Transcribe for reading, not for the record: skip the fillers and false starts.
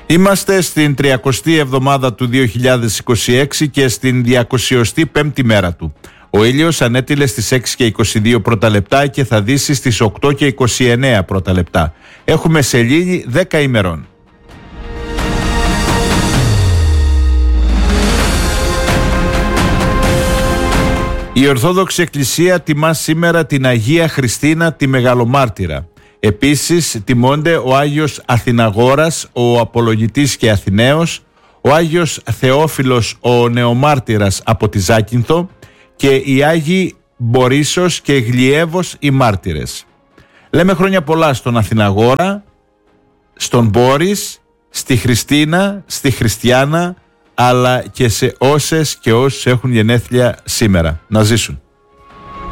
Είμαστε στην 30η εβδομάδα του 2026 και στην 205η μέρα του. Ο ήλιος ανέτειλε στις 6 και 22 πρώτα λεπτά και θα δύσει στις 8 και 29 πρώτα λεπτά. Έχουμε σελήνη 10 ημερών. Η Ορθόδοξη Εκκλησία τιμά σήμερα την Αγία Χριστίνα τη Μεγαλομάρτυρα. Επίσης τιμώνται ο Άγιος Αθηναγόρας, ο Απολογητής και Αθηναίος, ο Άγιος Θεόφιλος, ο Νεομάρτυρας από τη Ζάκυνθο και οι Άγιοι Μπορίσος και Γλιέβος οι μάρτυρες. Λέμε χρόνια πολλά στον Αθηναγόρα, στον Μπόρις, στη Χριστίνα, στη Χριστιάνα, αλλά και σε όσες και όσους έχουν γενέθλια σήμερα. Να ζήσουν.